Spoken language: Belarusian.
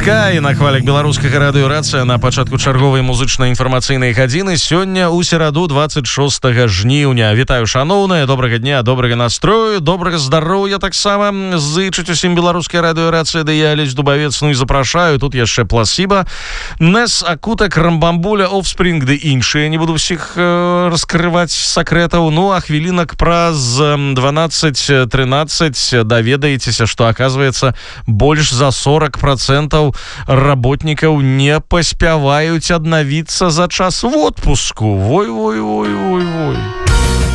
Sky на хвалях беларускага радыёрацыя на пачатку чарговай музычна-інфармацыйнай гадзіны сёння ў сераду 26 жніўня. Вітаю, шаноўныя, добрага дня, добрага настрою, добрага здароўя таксама зычыць усім беларускай радыёрацыі, да я Алесь Дубавец, ну і запрашаю, тут яшчэ Пласіба, Нес, Акутак, Рамбамбуля, Offspring, ды іншыя, не буду ўсіх раскрываць сакрэтаў, ну а хвілінак праз 12-13 даведаецеся, што аказваецца больш за 40% работникаў не паспяваюць аднавіцца за час в отпуску. Вой.